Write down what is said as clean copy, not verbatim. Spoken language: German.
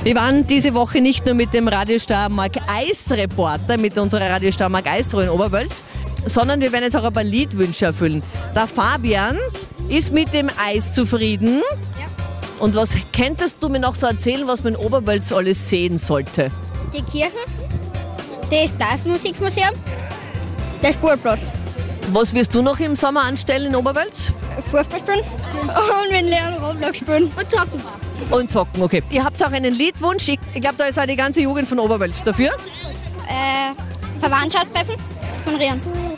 Wir waren diese Woche nicht nur mit dem Radio Steiermark Eis-Reporter, mit unserer Radio Steiermark Eis-Tour in Oberwölz, sondern wir werden jetzt auch ein paar Liedwünsche erfüllen. Der Fabian ist mit dem Eis zufrieden. Ja. Und was könntest du mir noch so erzählen, was man in Oberwölz alles sehen sollte? Die Kirchen, das Blasmusikmuseum, der Sportplatz. Was wirst du noch im Sommer anstellen in Oberwölz? Fußball spielen und mit Leon Roblox spielen und zocken. Und zocken, okay. Ihr habt auch einen Liedwunsch. Ich glaube, da ist auch die ganze Jugend von Oberwölz dafür. Verwandtschaftstreffen von Rian.